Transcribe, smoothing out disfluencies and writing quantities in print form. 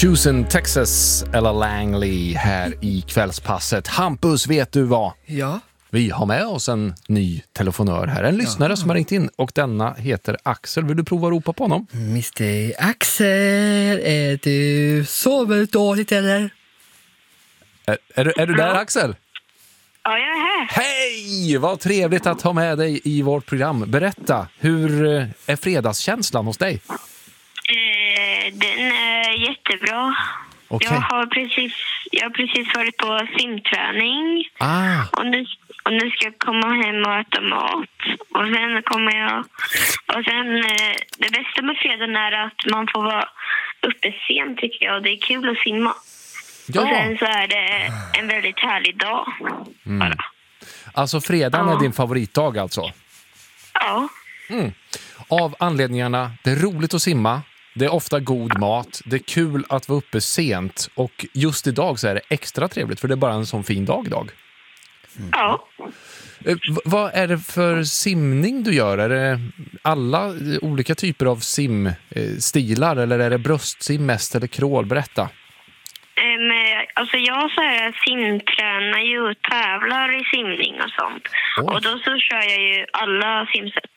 Houston, Texas, Ella Langley här i kvällspasset. Hampus, vet du vad? Ja. Vi har med oss en ny telefonör här. En lyssnare som har ringt in och denna heter Axel. Vill du prova att ropa på honom? Mr. Axel, är du sover dåligt eller? Är du där, Axel? Ja, jag är här. Hej! Vad trevligt att ha med dig i vårt program. Berätta, hur är fredagskänslan hos dig? Den är jättebra. Okay. Jag har precis varit på simträning. Och nu ska jag komma hem och äta mat. Och sen kommer jag... Och sen det bästa med fredagen är att man får vara uppe sent, tycker jag. Och det är kul att simma. Ja. Och sen så är det en väldigt härlig dag. Alltså fredagen är din favoritdag alltså? Ja. Av anledningarna, det är roligt att simma. Det är ofta god mat. Det är kul att vara uppe sent. Och just idag så är det extra trevligt. För det är bara en sån fin dag idag. Ja. Vad är det för simning du gör? Är det alla olika typer av simstilar? Eller är det bröstsim mest eller crawl? Berätta. Alltså jag simtränar ju och tävlar i simning och sånt. Och då så kör jag ju alla simsätt.